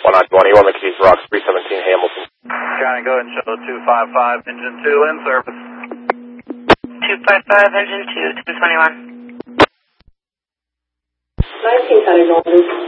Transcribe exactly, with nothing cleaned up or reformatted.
one nine one, one McKees Rocks, three seventeen Hamilton. County, go ahead and show two five five, engine two in service. two five five, engine two, two twenty-one. nineteen County North.